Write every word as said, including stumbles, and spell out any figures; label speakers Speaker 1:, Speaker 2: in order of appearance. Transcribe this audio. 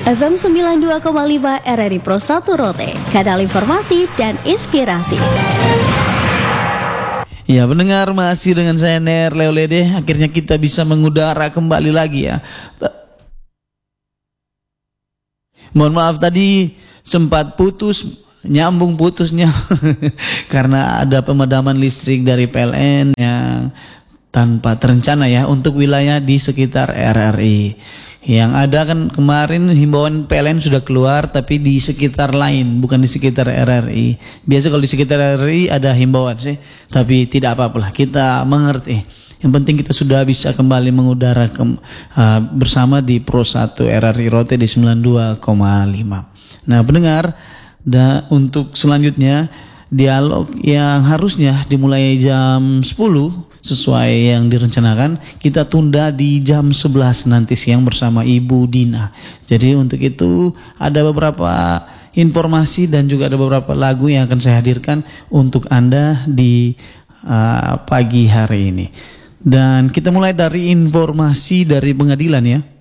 Speaker 1: F M sembilan puluh dua koma lima R R I Pro satu Rote, kanal informasi dan inspirasi.
Speaker 2: Ya, pendengar, masih dengan saya Ner Leolede. Akhirnya kita bisa mengudara kembali lagi ya. Mohon maaf tadi sempat putus, nyambung putusnya karena ada pemadaman listrik dari P L N yang tanpa terencana ya untuk wilayah di sekitar R R I. Yang ada kan kemarin himbauan P L N sudah keluar tapi di sekitar lain, bukan di sekitar R R I. Biasa kalau di sekitar R R I ada himbauan sih, tapi tidak apa-apalah, kita mengerti. Yang penting kita sudah bisa kembali mengudara ke, uh, bersama di Pro satu R R I Rote di sembilan puluh dua koma lima. Nah, pendengar, dan untuk selanjutnya dialog yang harusnya dimulai jam sepuluh sesuai yang direncanakan, kita tunda di jam sebelas nanti siang bersama Ibu Dina. Jadi untuk itu ada beberapa informasi dan juga ada beberapa lagu yang akan saya hadirkan untuk Anda di uh, pagi hari ini. Dan kita mulai dari informasi dari pengadilan ya.